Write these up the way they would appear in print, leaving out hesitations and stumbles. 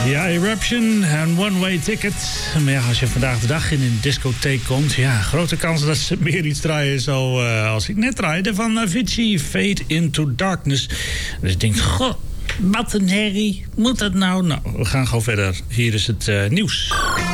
Ja, Eruption en One Way Ticket. Maar ja, als je vandaag de dag in een discotheek komt... ja, grote kans dat ze meer iets draaien als ik net draaide... van Avicii, Fade into Darkness. Dus ik denk, goh, wat een herrie. Moet dat nou? Nou, we gaan gewoon verder. Hier is het nieuws.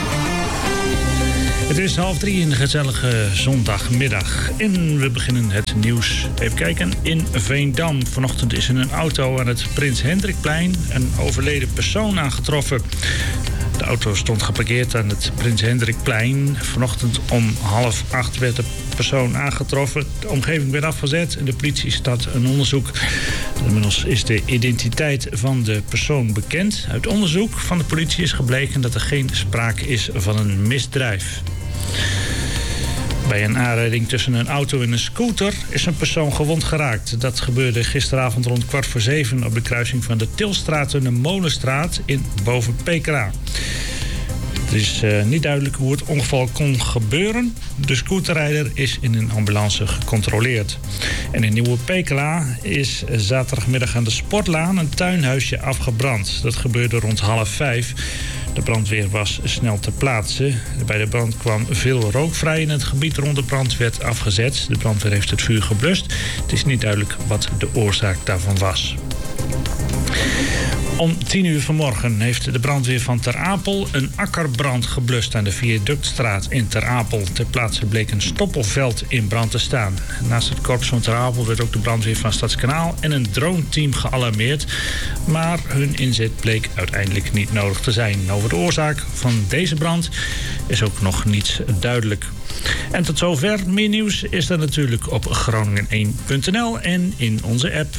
Het is 2:30 in de gezellige zondagmiddag. En we beginnen het nieuws. Even kijken. In Veendam. Vanochtend is in een auto aan het Prins Hendrikplein een overleden persoon aangetroffen. De auto stond geparkeerd aan het Prins Hendrikplein. Vanochtend om 7:30 werd de persoon aangetroffen. De omgeving werd afgezet en de politie start een onderzoek. Inmiddels is de identiteit van de persoon bekend. Uit onderzoek van de politie is gebleken dat er geen sprake is van een misdrijf. Bij een aanrijding tussen een auto en een scooter is een persoon gewond geraakt. Dat gebeurde gisteravond rond 6:15 op de kruising van de Tilstraat en de Molenstraat in Boven-Pekela. Het is niet duidelijk hoe het ongeval kon gebeuren. De scooterrijder is in een ambulance gecontroleerd. En in Nieuwe Pekela is zaterdagmiddag aan de Sportlaan een tuinhuisje afgebrand. Dat gebeurde rond 4:30. De brandweer was snel ter plaatse. Bij de brand kwam veel rook vrij en het gebied rond de brand werd afgezet. De brandweer heeft het vuur geblust. Het is niet duidelijk wat de oorzaak daarvan was. Om 10:00 vanmorgen heeft de brandweer van Ter Apel een akkerbrand geblust aan de Viaductstraat in Ter Apel. Ter plaatse bleek een stoppelveld in brand te staan. Naast het korps van Ter Apel werd ook de brandweer van Stadskanaal en een droneteam gealarmeerd. Maar hun inzet bleek uiteindelijk niet nodig te zijn. Over de oorzaak van deze brand is ook nog niets duidelijk. En tot zover. Meer nieuws is er natuurlijk op Groningen1.nl en in onze app.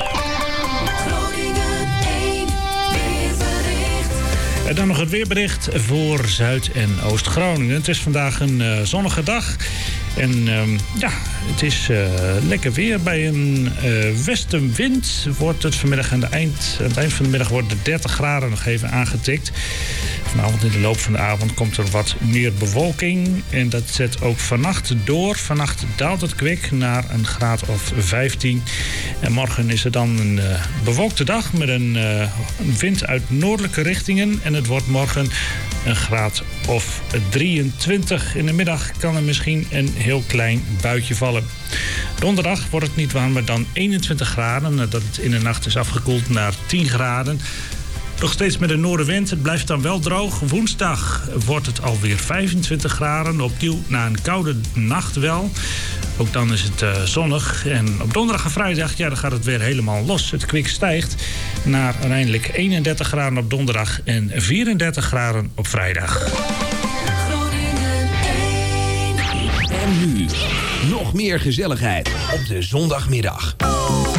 En dan nog het weerbericht voor Zuid- en Oost-Groningen. Het is vandaag een zonnige dag. En het is lekker weer. Bij een westenwind wordt het vanmiddag aan het eind van de middag wordt de 30 graden nog even aangetikt. Vanavond in de loop van de avond komt er wat meer bewolking. En dat zet ook vannacht door. Vannacht daalt het kwik naar een graad of 15. En morgen is er dan een bewolkte dag met een wind uit noordelijke richtingen. En het wordt morgen een graad of 23. In de middag kan er misschien een heel klein buitje vallen. Donderdag wordt het niet warmer dan 21 graden. Nadat het in de nacht is afgekoeld naar 10 graden. Nog steeds met een noordenwind. Het blijft dan wel droog. Woensdag wordt het alweer 25 graden. Opnieuw na een koude nacht wel. Ook dan is het zonnig. En op donderdag en vrijdag dan gaat het weer helemaal los. Het kwik stijgt naar uiteindelijk 31 graden op donderdag en 34 graden op vrijdag. En nu nog meer gezelligheid op de zondagmiddag.